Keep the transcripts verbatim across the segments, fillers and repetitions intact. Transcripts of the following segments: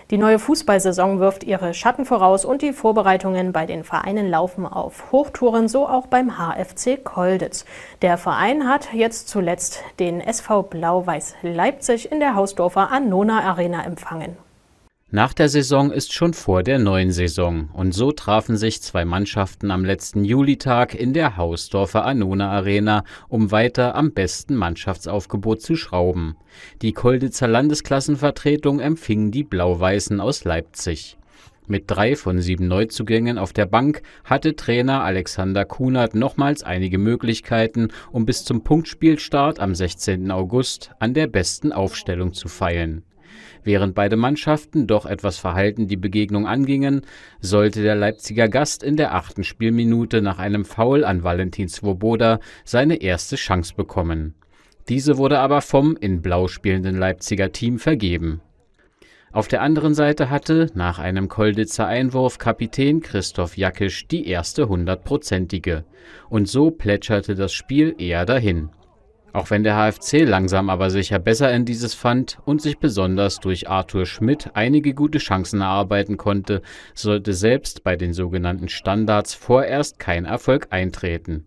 Die neue Fußballsaison wirft ihre Schatten voraus und die Vorbereitungen bei den Vereinen laufen auf Hochtouren, so auch beim H F C Colditz. Der Verein hat jetzt zuletzt den S V Blau-Weiß Leipzig in der Hausdorfer Annona Arena empfangen. Nach der Saison ist schon vor der neuen Saison und so trafen sich zwei Mannschaften am letzten Julitag in der Hausdorfer Annona Arena, um weiter am besten Mannschaftsaufgebot zu schrauben. Die Colditzer Landesklassenvertretung empfing die Blau-Weißen aus Leipzig. Mit drei von sieben Neuzugängen auf der Bank hatte Trainer Alexander Kunert nochmals einige Möglichkeiten, um bis zum Punktspielstart am sechzehnten August an der besten Aufstellung zu feilen. Während beide Mannschaften doch etwas verhalten die Begegnung angingen, sollte der Leipziger Gast in der achten Spielminute nach einem Foul an Valentin Svoboda seine erste Chance bekommen. Diese wurde aber vom in Blau spielenden Leipziger Team vergeben. Auf der anderen Seite hatte nach einem Colditzer Einwurf Kapitän Christoph Jakisch die erste hundertprozentige. Und so plätscherte das Spiel eher dahin. Auch wenn der H F C langsam aber sicher besser in dieses fand und sich besonders durch Arthur Schmidt einige gute Chancen erarbeiten konnte, sollte selbst bei den sogenannten Standards vorerst kein Erfolg eintreten.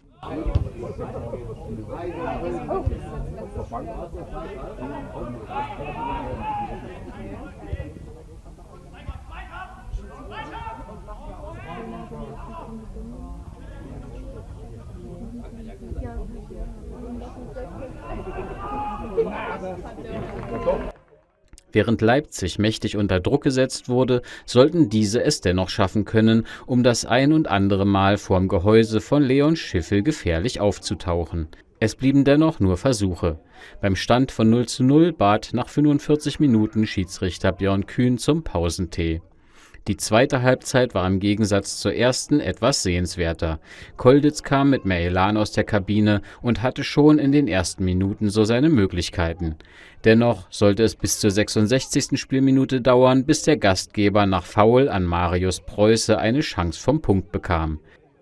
Während Leipzig mächtig unter Druck gesetzt wurde, sollten diese es dennoch schaffen können, um das ein und andere Mal vorm Gehäuse von Leon Schiffel gefährlich aufzutauchen. Es blieben dennoch nur Versuche. Beim Stand von null zu null bat nach fünfundvierzig Minuten Schiedsrichter Björn Kühn zum Pausentee. Die zweite Halbzeit war im Gegensatz zur ersten etwas sehenswerter. Colditz kam mit mehr Elan aus der Kabine und hatte schon in den ersten Minuten so seine Möglichkeiten. Dennoch sollte es bis zur sechsundsechzigsten Spielminute dauern, bis der Gastgeber nach Foul an Marius Preuße eine Chance vom Punkt bekam.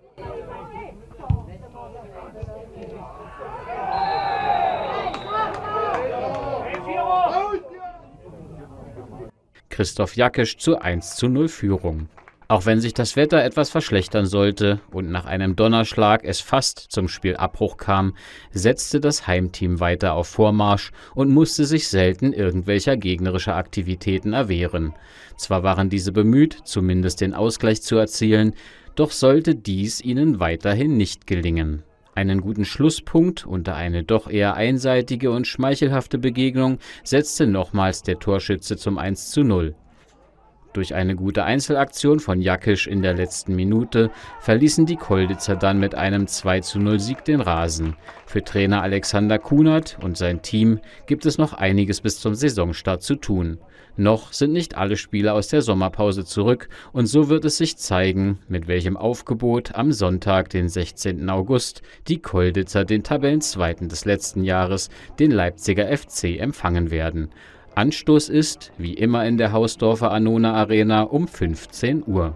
Christoph Jakisch zur eins zu null Führung. Auch wenn sich das Wetter etwas verschlechtern sollte und nach einem Donnerschlag es fast zum Spielabbruch kam, setzte das Heimteam weiter auf Vormarsch und musste sich selten irgendwelcher gegnerischer Aktivitäten erwehren. Zwar waren diese bemüht, zumindest den Ausgleich zu erzielen, doch sollte dies ihnen weiterhin nicht gelingen. Einen guten Schlusspunkt unter eine doch eher einseitige und schmeichelhafte Begegnung setzte nochmals der Torschütze zum eins zu null. Durch eine gute Einzelaktion von Jakisch in der letzten Minute verließen die Colditzer dann mit einem zwei zu null Sieg den Rasen. Für Trainer Alexander Kunert und sein Team gibt es noch einiges bis zum Saisonstart zu tun. Noch sind nicht alle Spieler aus der Sommerpause zurück und so wird es sich zeigen, mit welchem Aufgebot am Sonntag, den sechzehnten August, die Colditzer den Tabellenzweiten des letzten Jahres, den Leipziger F C, empfangen werden. Anstoß ist, wie immer in der Hausdorfer Annona Arena, um fünfzehn Uhr.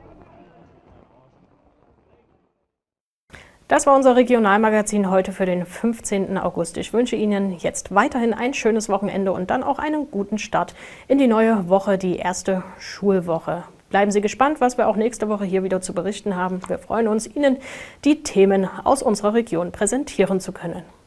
Das war unser Regionalmagazin heute für den fünfzehnten August. Ich wünsche Ihnen jetzt weiterhin ein schönes Wochenende und dann auch einen guten Start in die neue Woche, die erste Schulwoche. Bleiben Sie gespannt, was wir auch nächste Woche hier wieder zu berichten haben. Wir freuen uns, Ihnen die Themen aus unserer Region präsentieren zu können.